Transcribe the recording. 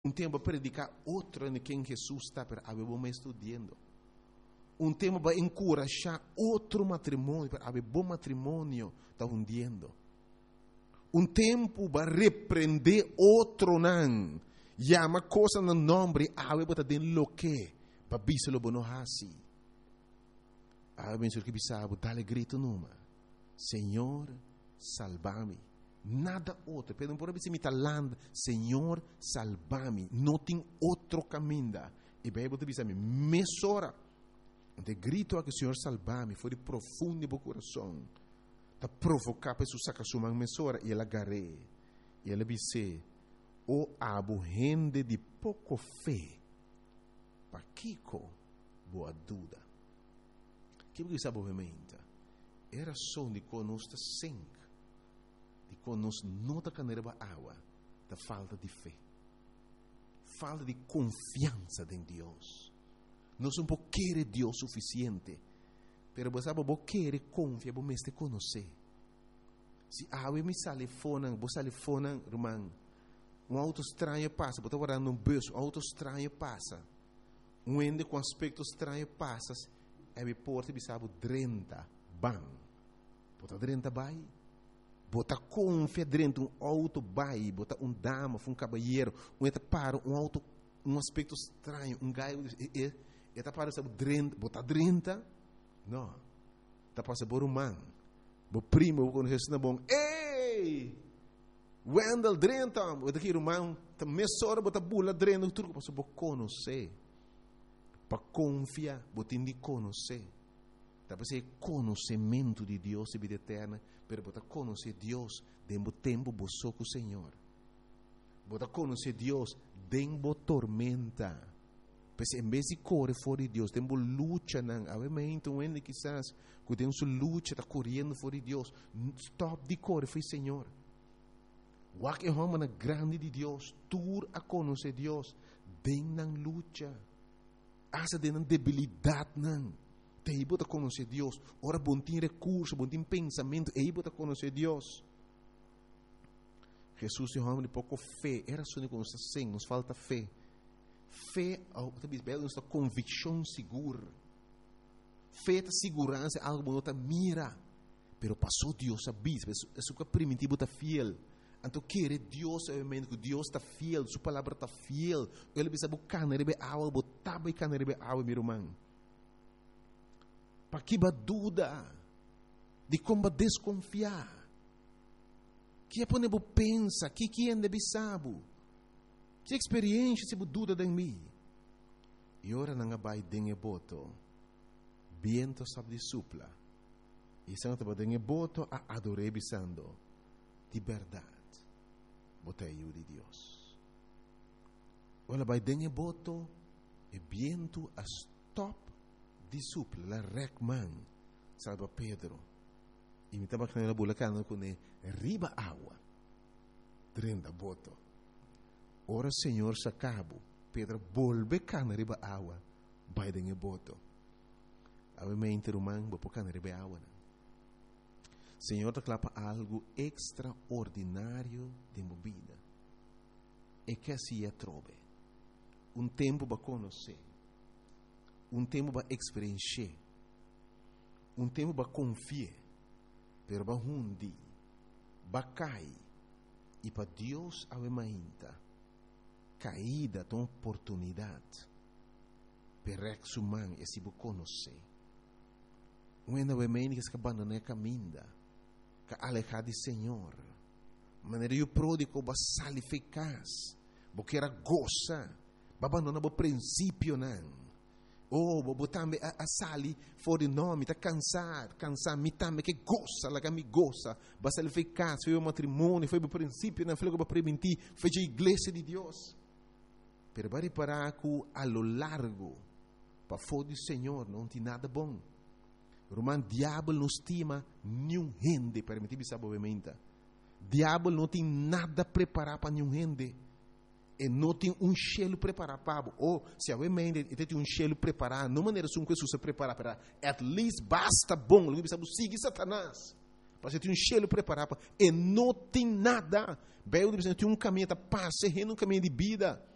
tempo para predicar outro em quem Jesus está para haver bom estudando. Tempo para encorajar outro matrimônio para haver bom matrimônio está hundindo. Tempo para repreender outro não. Llama coisa no nome, haver para den lo que para biselo bono hasi. Haver menso que bisabo dale grito numa. Senhor, salva-me. Nada outro. Pero por exemplo, land, Senhor, salva-me. Não tem outro caminho. E bem, você diz, mesora. De grito a que Senhor salva-me, foi de profundo do coração. Da provocar para sacar sua mesora e ela agarrei. E ela disse, o abo gente de pouco fé. Para Kiko, boa dúvida. Que você sabe obviamente? Era só de conosco sangue. E quando nós não canamos água, da falta de fé, falta de confiança em Deus. Nós não queremos Deus suficiente, mas você não quer confiar, você tem conhecer. Se a água me sale fora, você sale fora, irmão, auto estranho passa, você está no bus, auto estranho passa, ende com aspecto estranho passa, e porta me sabe 30 bang, você 30 vai. Bota confia dentro auto vai, bota dama, caballeiro, para auto, aspecto estranho, gaio, eta para sabe bota 30, não, tá para saber man, bo primo quando na bom, ei, Wendell 30, bota aqui irmão, tá mesora bota bula 30, tudo para saber conhecer, para confiar, bota indi conhecer. Para ser conhecimento de Deus e vida eterna, pero para conhecer Deus dentro do tempo boçou com o Senhor. Para conhecer Deus dentro da tormenta. Porque em vez de correr fora de Deus, dentro da luta, não. Obviamente, onde quizás, que tem sua luta, está correndo fora de Deus. Stop de correr, foi Senhor. O que é uma grande de Deus, tur a conhecer Deus dentro da luta. Essa dentro da debilidade, não. Te bota conhecer Deus. Ora, bom tem recurso, bom tem pensamento. E bota conhecer Deus. Jesus tem um pouco fé. Era só que nos falta fé. Fé, talvez, é convicção segura. Fé é segurança, algo que não mira. Pero passou Deus a bis. Isso que é primitivo, está fiel. Então, querer Deus, obviamente, que Deus está fiel. Sua palavra está fiel. Ele precisa buscar, rebe água, botar bem, rebe água, meu irmão. Para que dúvida de como desconfiar. Que é para pensa, que é sabe. Que experiência se dúvida em mim. E ora não vai dengue boto. Viento sabe de supla. E se não te dengue boto a adorar bisando. De verdade. Bota eu de Deus. Ora vai dengue boto e viento a stop de supla, la recman, salva Pedro. E me estava canando a bulacana com riba água. 30 boto. Ora Senhor sacabo, Pedro volve cana riba água, vai dengue boto. Obviamente, irmão, vou pôr cana riba água. Senhor te clapa algo extraordinário de minha vida. E que assim é trove. Tempo para conhecer. Tempo para experienciar. Tempo para confiar. Pero para hundi, para cair. E para Deus ainda caída de uma oportunidade. Para exumar e se conhecer. Ainda obviamente que se abandona a caminho. Que alejar de Senhor. Maneira o pródigo para sair eficaz. Porque era goza. Para abandonar o princípio não. Botambe a sali fora de nome, tá cansar, me também que gosta, lá me gosta, basta ele foi casa, foi o matrimônio, foi o princípio, não foi para prevenir, foi a igreja de Deus. Pero para reparar que a lo largo, para fora do Senhor, não tem nada bom. Romano, diabo não estima nenhum gente, permitir-me saber obviamente. Diabo não tem nada preparado para nenhum gente. E não tem cheiro preparado para ou se obviamente tem cheiro preparado, não maneira que você prepara para at least basta bom, não precisa seguir Satanás. Mas tem cheiro preparado e não tem nada. Bem, tem caminho da paz, um caminho de vida.